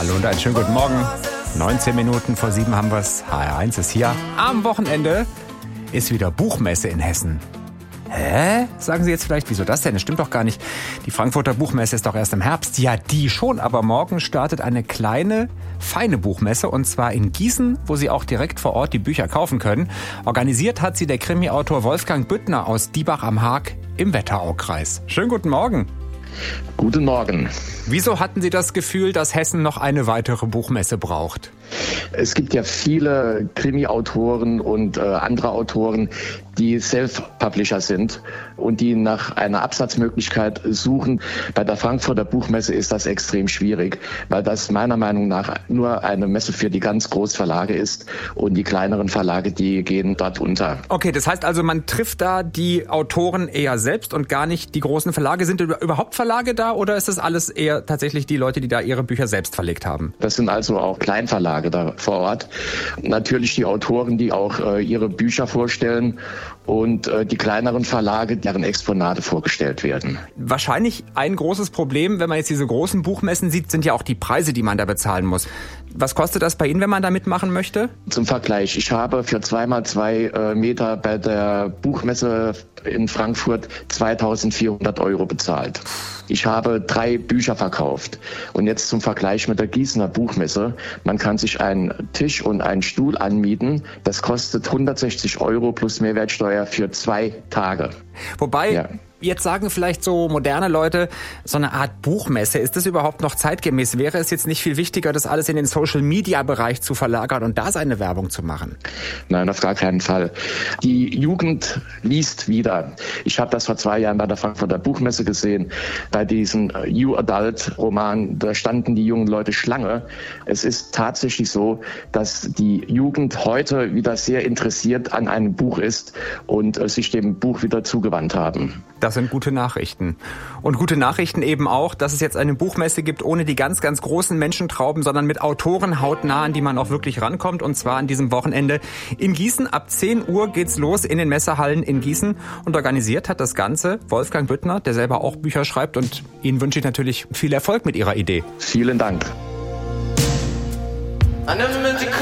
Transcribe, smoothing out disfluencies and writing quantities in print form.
Hallo und einen schönen guten Morgen. 19 Minuten vor 7 haben wir es. HR1 ist hier. Am Wochenende ist wieder Buchmesse in Hessen. Hä? Sagen Sie jetzt vielleicht, wieso das denn? Das stimmt doch gar nicht. Die Frankfurter Buchmesse ist doch erst im Herbst. Ja, die schon, aber morgen startet eine kleine, feine Buchmesse und zwar in Gießen, wo Sie auch direkt vor Ort die Bücher kaufen können. Organisiert hat sie der Krimi-Autor Wolfgang Büttner aus Diebach am Haag im Wetteraukreis. Schönen guten Morgen. Guten Morgen. Wieso hatten Sie das Gefühl, dass Hessen noch eine weitere Buchmesse braucht? Es gibt ja viele Krimi-Autoren und andere Autoren, die Self-Publisher sind und die nach einer Absatzmöglichkeit suchen. Bei der Frankfurter Buchmesse ist das extrem schwierig, weil das meiner Meinung nach nur eine Messe für die ganz Großverlage ist und die kleineren Verlage, die gehen dort unter. Okay, das heißt also, man trifft da die Autoren eher selbst und gar nicht die großen Verlage. Sind überhaupt Verlage da oder ist das alles eher tatsächlich die Leute, die da ihre Bücher selbst verlegt haben? Das sind also auch Kleinverlage da vor Ort. Natürlich die Autoren, die auch ihre Bücher vorstellen und die kleineren Verlage, deren Exponate vorgestellt werden. Wahrscheinlich ein großes Problem, wenn man jetzt diese großen Buchmessen sieht, sind ja auch die Preise, die man da bezahlen muss. Was kostet das bei Ihnen, wenn man da mitmachen möchte? Zum Vergleich, ich habe für 2x2 Meter bei der Buchmesse in Frankfurt 2.400 € bezahlt. Ich habe 3 Bücher verkauft. Und jetzt zum Vergleich mit der Gießener Buchmesse. Man kann sich einen Tisch und einen Stuhl anmieten. Das kostet 160 € plus Mehrwertsteuer für 2 Tage. Wobei, ja. Jetzt sagen vielleicht so moderne Leute, so eine Art Buchmesse, ist das überhaupt noch zeitgemäß? Wäre es jetzt nicht viel wichtiger, das alles in den Social-Media-Bereich zu verlagern und da seine Werbung zu machen? Nein, auf gar keinen Fall. Die Jugend liest wieder. Ich habe das vor 2 Jahren bei der Frankfurter Buchmesse gesehen. Bei diesem You Adult-Roman, da standen die jungen Leute Schlange. Es ist tatsächlich so, dass die Jugend heute wieder sehr interessiert an einem Buch ist und sich dem Buch wieder zugewandt haben. Das sind gute Nachrichten. Und gute Nachrichten eben auch, dass es jetzt eine Buchmesse gibt ohne die ganz, ganz großen Menschentrauben, sondern mit Autoren hautnah, an die man auch wirklich rankommt. Und zwar an diesem Wochenende in Gießen. Ab 10 Uhr geht's los in den Messehallen in Gießen. Und organisiert hat das Ganze Wolfgang Büttner, der selber auch Bücher schreibt. Und Ihnen wünsche ich natürlich viel Erfolg mit Ihrer Idee. Vielen Dank.